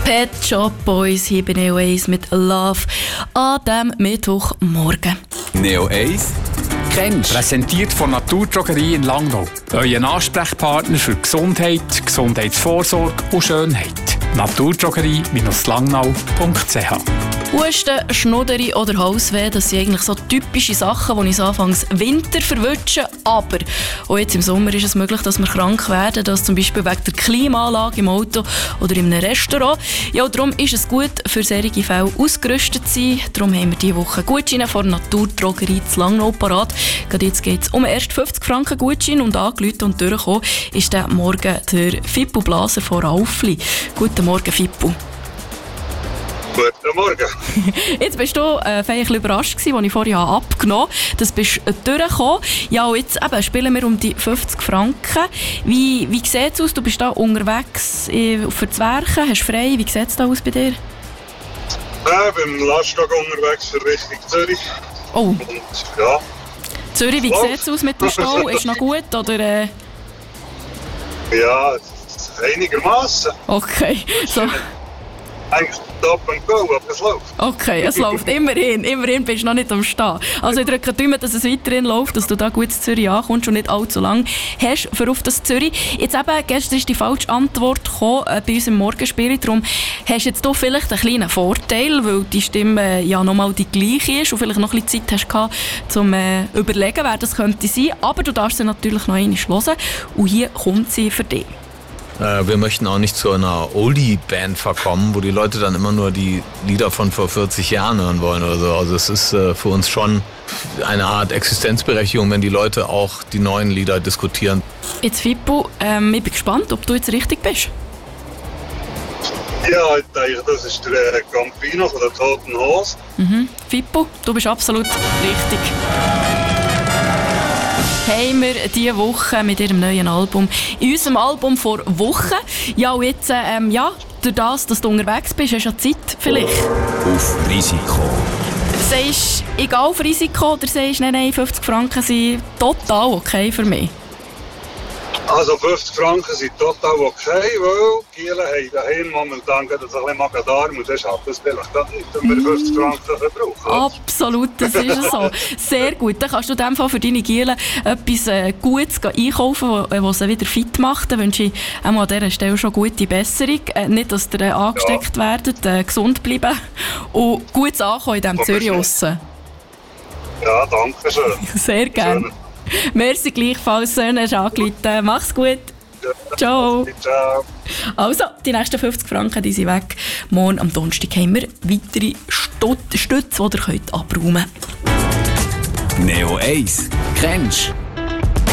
Pet Shop Boys hier bei Neo 1 mit Love an diesem Mittwochmorgen. Neo 1 kennst. Präsentiert von Naturdrogerie in Langnau. Euer Ansprechpartner für Gesundheit, Gesundheitsvorsorge und Schönheit. Naturdrogerie-langnau.ch. Husten, Schnudderi oder Halsweh, das sind eigentlich so typische Sachen, die uns anfangs Winter verwutschen. Aber auch jetzt im Sommer ist es möglich, dass wir krank werden, das zum Beispiel wegen der Klimaanlage im Auto oder in einem Restaurant. Ja, darum ist es gut, für solche Fälle ausgerüstet zu sein. Darum haben wir diese Woche Gutscheine von Naturdrogerie zu Langnau parat. Gerade jetzt geht es um den ersten 50 Franken Gutschein und angerufen und durchgekommen ist der Morgen der Fippo Blaser von Raufli. Guten Morgen, Fippo. Guten Morgen. Jetzt bist du vielleicht überrascht gewesen, als ich vorher abgenommen habe. Das bist durchgekommen. Ja, und jetzt eben, spielen wir um die 50 Franken. Wie sieht es aus? Du bist da unterwegs für das Werken, hast frei. Wie sieht es da aus bei dir? Beim Lastwagen unterwegs für Richtung Zürich. Oh. Und ja. Zürich, wie sieht es aus mit dem Stau? Ist noch gut? Oder, Ja, einigermaßen. Okay. So. Eigentlich Stop and Go, aber es läuft. Okay, es läuft. Immerhin bist du noch nicht am Stehen. Also ich drücke die Daumen, dass es weiterhin läuft, dass du da gut in Zürich ankommst und nicht allzu lang hast für auf das Zürich. Jetzt eben, gestern ist die falsche Antwort gekommen bei uns im Morgenspiel. Darum hast du jetzt hier vielleicht einen kleinen Vorteil, weil die Stimme ja nochmal die gleiche ist und vielleicht noch ein bisschen Zeit hast gehabt, um überlegen, wer das könnte sein. Aber du darfst sie natürlich noch einmal hören und hier kommt sie für dich. Wir möchten auch nicht zu einer Oldie-Band verkommen, wo die Leute dann immer nur die Lieder von vor 40 Jahren hören wollen oder so. Also es ist für uns schon eine Art Existenzberechtigung, wenn die Leute auch die neuen Lieder diskutieren. Jetzt Fippo, ich bin gespannt, ob du jetzt richtig bist. Ja, ich denke, das ist der Campino von der Toten Hose. Fippo, du bist absolut richtig. Haben wir diese Woche mit ihrem neuen Album, in unserem Album vor Wochen. Ja, und jetzt, durch das, dass du unterwegs bist, hast du ja Zeit vielleicht. Auf Risiko. Sagst du, egal auf Risiko, oder sagst du, nein, 50 Franken sind total okay für mich? Also 50 Franken sind total okay, weil die Gielen haben daheim momentan ein bisschen Magen-Darm und das hat das vielleicht nicht, wenn wir 50 Franken brauchen. Absolut, das ist so. Sehr gut. Dann kannst du in dem Fall für deine Gielen etwas Gutes einkaufen, was sie wieder fit macht. Dann wünsche ich an dieser Stelle schon gute Besserung. Nicht, dass ihr angesteckt werdet, gesund bleiben und gut ankommen in diesem Zürich aussen. Ja, danke schön. Sehr gerne. Merci gleichfalls, Söhne, hast angerufen. Mach's gut. Ja. Ciao. Ciao. Also, die nächsten 50 Franken die sind weg. Morgen am Donnerstag haben wir weitere Stütze, die ihr abräumen könnt. Neo 1 kennst.